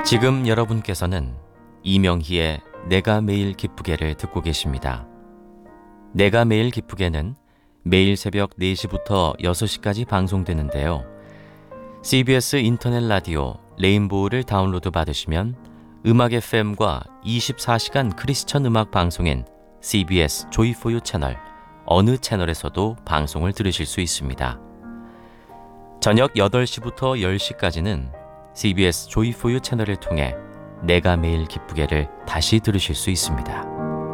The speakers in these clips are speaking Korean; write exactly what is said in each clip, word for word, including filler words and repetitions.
지금 여러분께서는 이명희의 내가 매일 기쁘게를 듣고 계십니다. 내가 매일 기쁘게는 매일 새벽 네 시부터 여섯 시까지 방송되는데요. 씨비에스 인터넷 라디오 레인보우를 다운로드 받으시면 음악 에프엠과 이십사 시간 크리스천 음악 방송인 씨비에스 조이포유 채널 어느 채널에서도 방송을 들으실 수 있습니다. 저녁 여덟 시부터 열 시까지는 씨비에스 조이포유 채널을 통해 내가 매일 기쁘게를 다시 들으실 수 있습니다.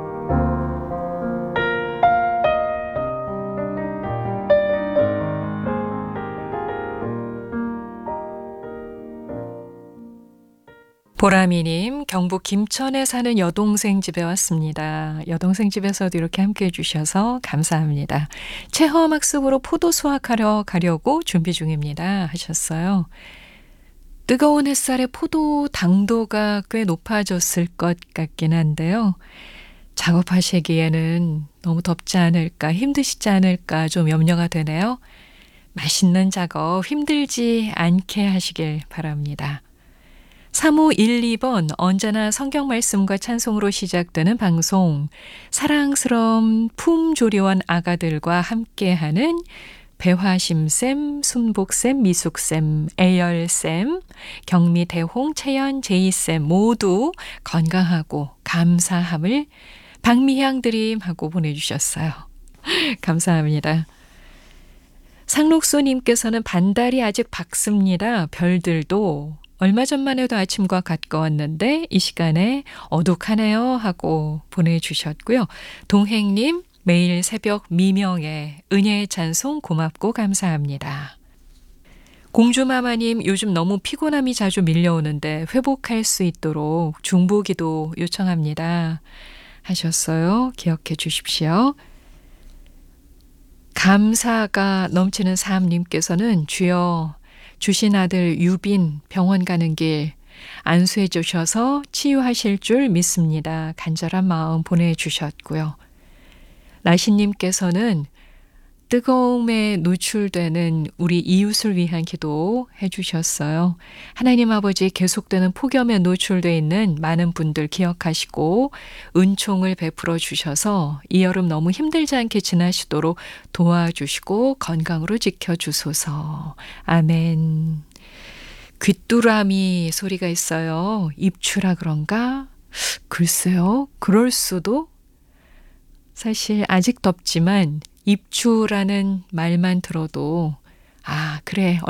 보라미님, 경북 김천에 사는 여동생 집에 왔습니다. 여동생 집에서도 이렇게 함께해 주셔서 감사합니다. 체험학습으로 포도 수확하러 가려고 준비 중입니다 하셨어요. 뜨거운 햇살에 포도 당도가 꽤 높아졌을 것 같긴 한데요. 작업하시기에는 너무 덥지 않을까, 힘드시지 않을까 좀 염려가 되네요. 맛있는 작업 힘들지 않게 하시길 바랍니다. 삼오일이 번 언제나 성경 말씀과 찬송으로 시작되는 방송 사랑스러운 품조리원 아가들과 함께하는 배화심쌤, 순복쌤, 미숙쌤, 애열쌤, 경미대홍, 채연, 제이쌤 모두 건강하고 감사함을 박미향 드림하고 보내주셨어요. 감사합니다. 상록수님께서는 반달이 아직 밝습니다. 별들도 얼마 전만 해도 아침과 가까웠는데 이 시간에 어둑하네요 하고 보내주셨고요. 동행님 매일 새벽 미명에 은혜의 찬송 고맙고 감사합니다. 공주마마님 요즘 너무 피곤함이 자주 밀려오는데 회복할 수 있도록 중보기도 요청합니다 하셨어요. 기억해 주십시오. 감사가 넘치는 사함님께서는 주여 주신 아들 유빈 병원 가는 길 안수해 주셔서 치유하실 줄 믿습니다. 간절한 마음 보내주셨고요. 라시님께서는 뜨거움에 노출되는 우리 이웃을 위한 기도 해주셨어요. 하나님 아버지 계속되는 폭염에 노출되어 있는 많은 분들 기억하시고 은총을 베풀어 주셔서 이 여름 너무 힘들지 않게 지나시도록 도와주시고 건강으로 지켜주소서. 아멘. 귀뚜라미 소리가 있어요. 입추라 그런가? 글쎄요. 그럴 수도. 사실 아직 덥지만 입추라는 말만 들어도 아 그래